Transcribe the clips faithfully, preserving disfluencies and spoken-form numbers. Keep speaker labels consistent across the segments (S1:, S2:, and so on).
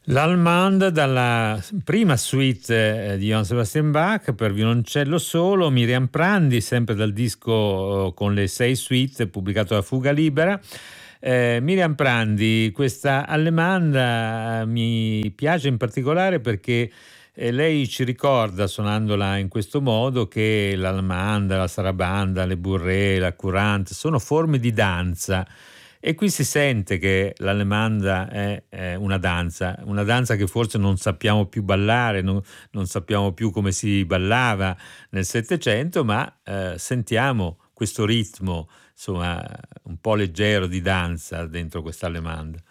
S1: L'Allemande dalla prima suite eh, di Johann Sebastian Bach per violoncello solo, Miriam Prandi, sempre dal disco eh, con le sei suite pubblicato da Fuga Libera. Eh, Miriam Prandi, questa Allemande eh, mi piace in particolare perché eh, lei ci ricorda, suonandola in questo modo, che l'Allemande, la sarabanda, le bourrée, la courante sono forme di danza. E qui si sente che l'Allemanda è, è una danza, una danza che forse non sappiamo più ballare, non, non sappiamo più come si ballava nel Settecento, ma eh, sentiamo questo ritmo, insomma, un po' leggero di danza dentro questa Allemanda.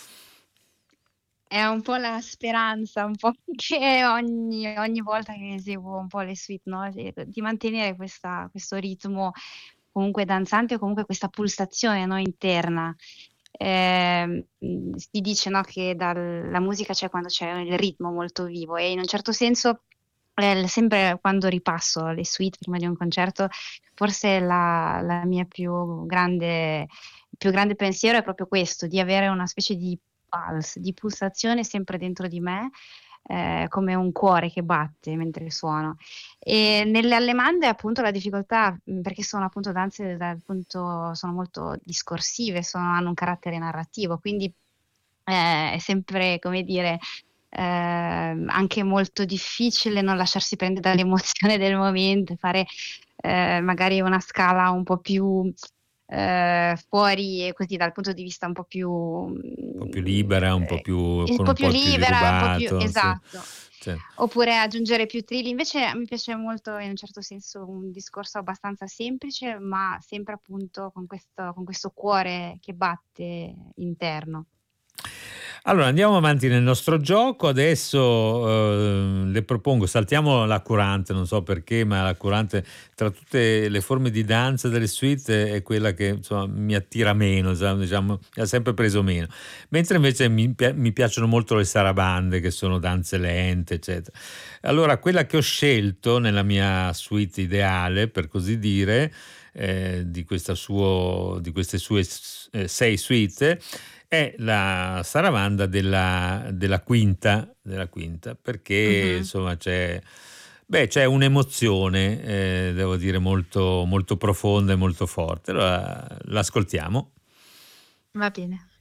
S2: È un po' la speranza, un po' che ogni ogni volta che eseguo un po' le suite, no, di di mantenere questa questo ritmo comunque danzante o comunque questa pulsazione, no, interna. Ehm, mhmm, si dice, no, che dal la musica c'è quando c'è il ritmo molto vivo e in un certo senso, ehm, sempre quando ripasso le suite prima di un concerto, forse la la mia più grande il più grande pensiero è proprio questo, di avere una specie di pulse, di pulsazione sempre dentro di me, ehm, come un cuore che batte mentre suono. E nelle allemande appunto la difficoltà, mhmm, perché sono appunto danze dal punto sono molto discorsive, sono hanno un carattere narrativo, quindi, ehm, è sempre, come dire, ehm, anche molto difficile non lasciarsi prendere dall'emozione del momento e fare, ehm, magari una scala un po' più, ehm, fuori così dal punto di vista un po' più,
S1: Un po' più
S2: mhmm,
S1: libera, un po'
S2: ehm,
S1: più,
S2: un
S1: con
S2: po'
S1: un
S2: più
S1: po' più di
S2: libera, un po' più
S1: rubato, sì.
S2: esatto.
S1: Cioè,
S2: Oppure aggiungere più trilli. Invece mi piace molto, in un certo senso, un discorso abbastanza semplice, ma sempre appunto con questo con questo cuore che batte interno.
S1: allora andiamo avanti nel nostro gioco. Adesso eh, le propongo, saltiamo la curante, non so perché, ma la curante tra tutte le forme di danza delle suite è quella che insomma mi attira meno, diciamo, diciamo, mi ha sempre preso meno. Mentre invece mi, pi- mi piacciono molto le sarabande, che sono danze lente, eccetera. Allora, quella che ho scelto nella mia suite ideale, per così dire, eh, di, questa suo, di queste sue eh, sei suite, è la Saravanda della, della quinta, della quinta, perché
S2: Mh-mh.
S1: insomma c'è, beh, c'è un'emozione, eh, devo dire, molto, molto profonda e molto forte. Allora l'ascoltiamo.
S2: Va bene.